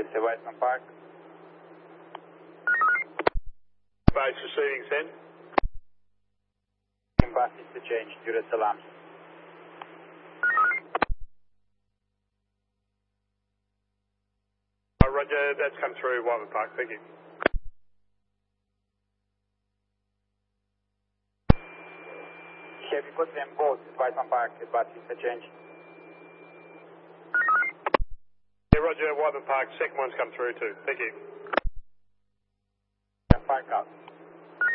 to Weisman Park. Base receiving, send. Passes to change, Judah Salam. Roger, that's come through Weisman Park, thank you. Heavy put them both at Weisman Park, passes to change. Yeah, Roger, Weisman Park, second one's come through too, thank you. Park out.